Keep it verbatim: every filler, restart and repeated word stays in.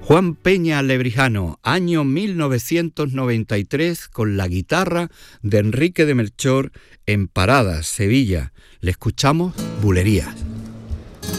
Juan Peña Lebrijano, año mil novecientos noventa y tres, con la guitarra de Enrique de Melchor en Paradas, Sevilla. Le escuchamos Bulerías.